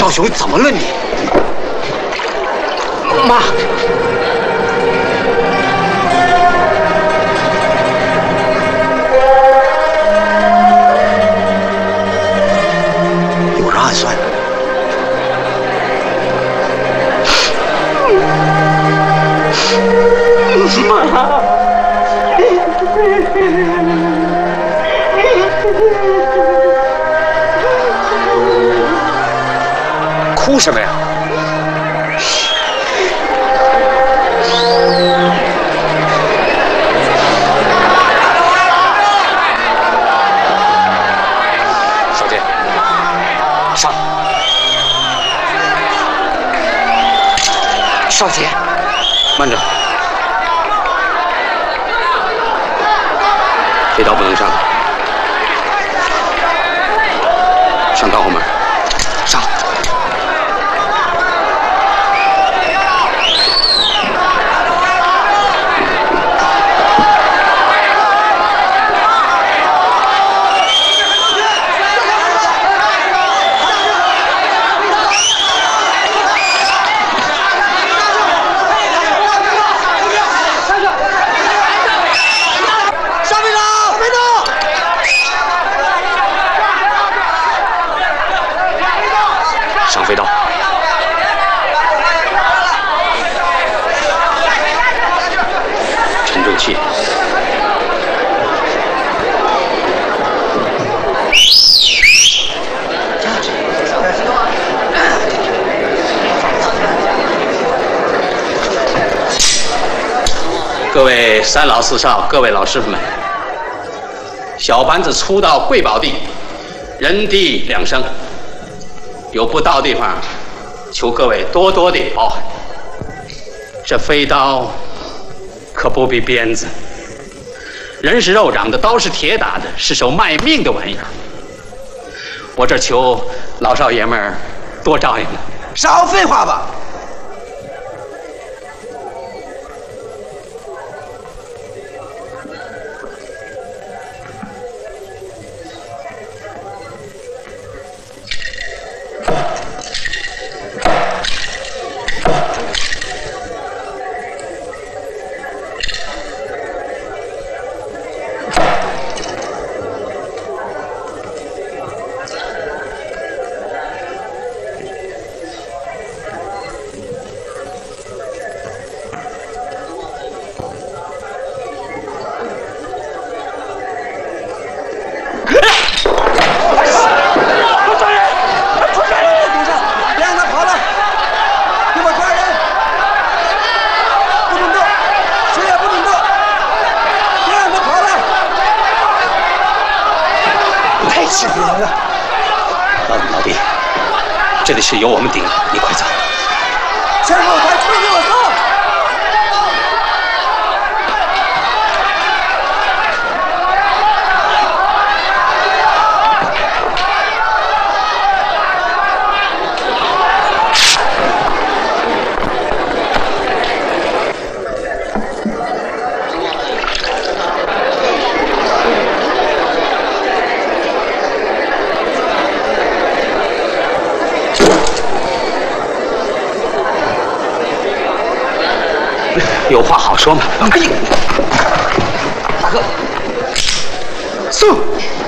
少雄，怎么了你？妈！有人暗算。妈！哭什么呀？小姐，上。少杰，慢着，飞刀不能上，上道后门，上。飞刀，沉住气。各位三老四少，各位老师傅们，小班子初到贵宝地，人地两生。有不到地方，求各位多多的包涵。这飞刀可不比鞭子，人是肉长的，刀是铁打的，是手卖命的玩意儿。我这求老少爷们儿多照应了。 少废话吧！ 老弟，这里是由我们顶，你快走。 前后台吹给我走。 有话好说嘛。 大哥， 送。